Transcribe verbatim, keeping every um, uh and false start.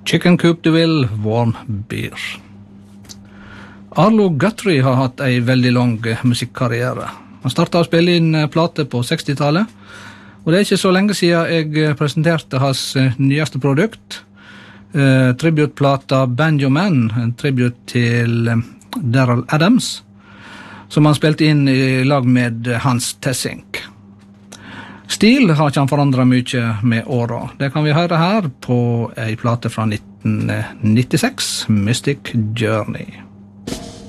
Chicken Coop du vil, Warm Beer. Arlo Guthrie har hatt en veldig lang musikkarriere. Han startet å spille inn plater på sekstitallet, og det er ikke så lenge siden jeg presenterte hans nyeste produkt, eh, tributplata Banjo Man, en tribut til Daryl Adams, som han spilte inn i lag med Hans Tessink. Stil har ikke han forandret mye med åra. Det kan vi høre her på en plate fra nitten nittiseks, Mystic Journey.